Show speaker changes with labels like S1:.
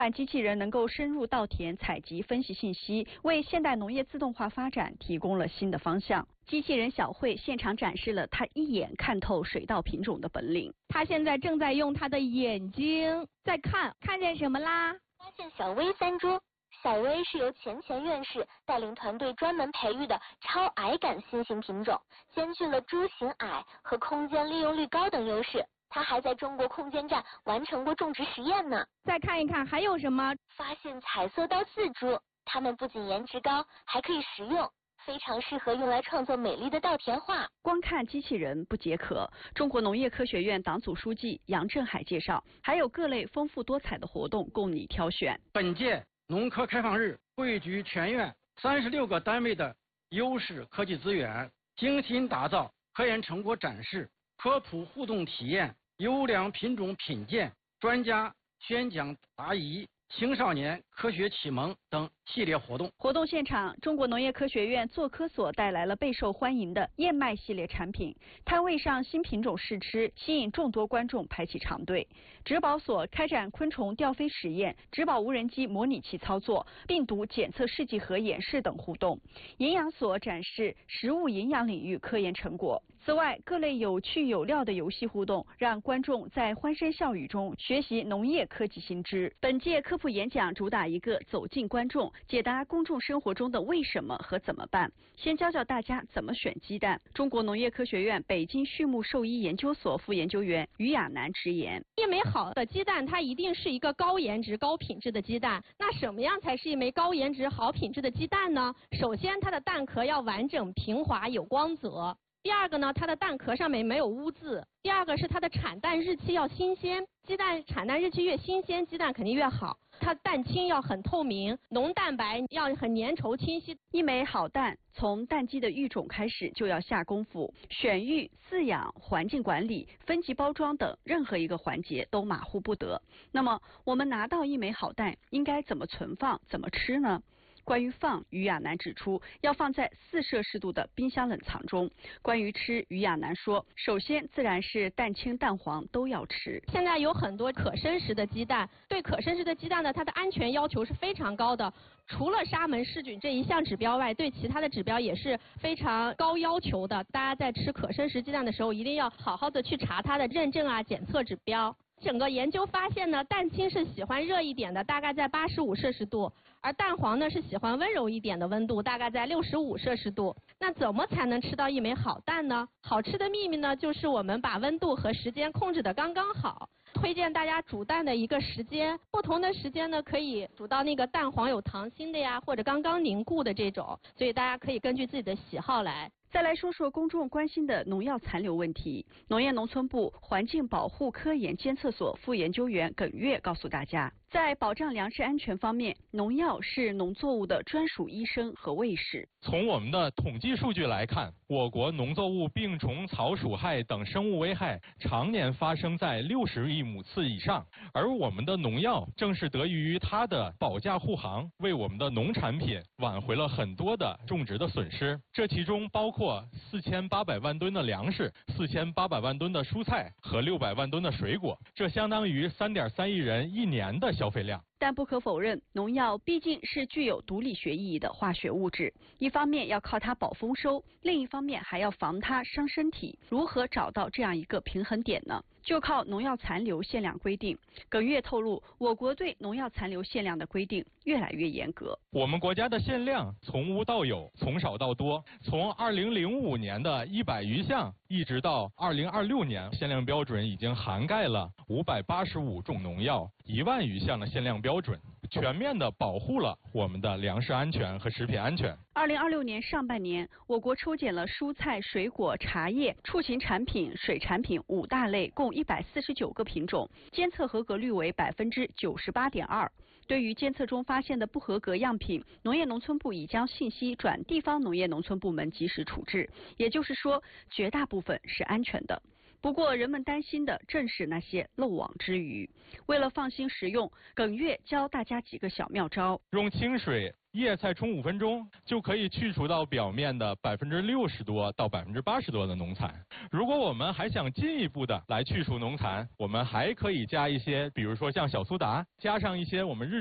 S1: 让机器人能够深入稻田采集分析信息，为现代农业自动化发展提供了新的方向。机器人小慧现场展示了她一眼看透水稻品种的本领。
S2: 她现在正在用她的眼睛在看见什么啦？
S3: 发现小薇3株。小薇是由钱院士带领团队专门培育的超矮杆新型品种，兼具了株型矮和空间利用率高等优势。他还在中国空间站完成过种植实验呢。
S2: 再看一看还有什么？
S3: 发现彩色稻4株，它们不仅颜值高，还可以食用，非常适合用来创作美丽的稻田画。
S1: 光看机器人不解渴，中国农业科学院党组书记杨振海介绍，还有各类丰富多彩的活动供你挑选。
S4: 本届农科开放日汇聚全院36个单位的优势科技资源，精心打造科研成果展示、科普互动体验、优良品种品鉴、专家宣讲答疑、青少年科学启蒙等系列活动。
S1: 活动现场，中国农业科学院做科所带来了备受欢迎的燕麦系列产品，摊位上新品种试吃，吸引众多观众排起长队。植保所开展昆虫吊飞实验、植保无人机模拟器操作、病毒检测试剂盒演示等互动。营养所展示食物营养领域科研成果。此外，各类有趣有料的游戏互动，让观众在欢声笑语中学习农业科技新知。本届科普演讲主打一个走进观众，解答公众生活中的为什么和怎么办。先教大家怎么选鸡蛋。中国农业科学院北京畜牧兽医研究所副研究员于亚楠直言：
S2: 一枚好的鸡蛋，它一定是一个高颜值、高品质的鸡蛋。那什么样才是一枚高颜值、好品质的鸡蛋呢？首先，它的蛋壳要完整、平滑、有光泽。第二个呢，它的蛋壳上面没有污渍。第二个是它的产蛋日期要新鲜，鸡蛋产蛋日期越新鲜，鸡蛋肯定越好。它蛋清要很透明，浓蛋白要很粘稠清晰。
S1: 一枚好蛋，从蛋鸡的育种开始就要下功夫，选育、饲养、环境管理、分级包装等任何一个环节都马虎不得。那么，我们拿到一枚好蛋，应该怎么存放、怎么吃呢？关于放，于亚楠指出，要放在4摄氏度的冰箱冷藏中。关于吃，于亚楠说，首先自然是蛋清、蛋黄都要吃。
S2: 现在有很多可生食的鸡蛋，对可生食的鸡蛋呢，它的安全要求是非常高的。除了沙门氏菌这一项指标外，对其他的指标也是非常高要求的。大家在吃可生食鸡蛋的时候，一定要好好的去查它的认证啊、检测指标。整个研究发现呢，蛋清是喜欢热一点的，大概在85摄氏度，而蛋黄呢是喜欢温柔一点的温度，大概在65摄氏度。那怎么才能吃到一枚好蛋呢？好吃的秘密呢，就是我们把温度和时间控制得刚刚好。推荐大家煮蛋的一个时间，不同的时间呢，可以煮到那个蛋黄有溏心的呀，或者刚刚凝固的这种，所以大家可以根据自己的喜好来。
S1: 再来说说公众关心的农药残留问题。农业农村部环境保护科研监测所副研究员耿月告诉大家，在保障粮食安全方面，农药是农作物的专属医生和卫士。
S5: 从我们的统计数据来看，我国农作物病虫、草鼠害等生物危害常年发生在60亿亩次以上，而我们的农药正是得益于它的保驾护航，为我们的农产品挽回了很多的种植的损失。这其中包括4800万吨的粮食、4800万吨的蔬菜和600万吨的水果，这相当于3.3亿人一年的消费量。
S1: 但不可否认，农药毕竟是具有毒理学意义的化学物质，一方面要靠它保丰收，另一方面还要防它伤身体。如何找到这样一个平衡点呢？就靠农药残留限量规定。耿月透露，我国对农药残留限量的规定越来越严格。
S5: 我们国家的限量从无到有，从少到多，从2005年的100余项，一直到2026年，限量标准已经涵盖了585种农药，1万余项的限量标准，全面地保护了我们的粮食安全和食品安全。
S1: 2026年上半年，我国抽检了蔬菜、水果、茶叶、畜禽产品、水产品5大类，共149个品种，监测合格率为98.2%。对于监测中发现的不合格样品，农业农村部已将信息转地方农业农村部门及时处置，也就是说，绝大部分是安全的。 不过，人们担心的正是那些漏网之鱼。为了放心食用，耿月教大家几个小妙招：
S5: 用清水、叶菜冲5分钟，就可以去除到表面的60%多到80%多的农残。如果我们还想进一步的来去除农残，我们还可以加一些，比如说像小苏打，加上一些我们日